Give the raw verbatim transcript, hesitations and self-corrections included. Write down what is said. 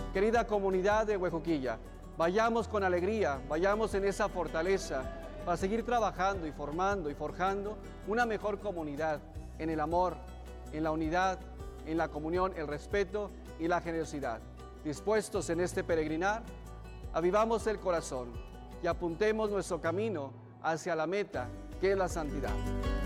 Querida comunidad de Huejoquilla, vayamos con alegría, vayamos en esa fortaleza para seguir trabajando y formando y forjando una mejor comunidad en el amor, en la unidad, en la comunión, el respeto y la generosidad. Dispuestos en este peregrinar, avivamos el corazón y apuntemos nuestro camino hacia la meta, que es la santidad.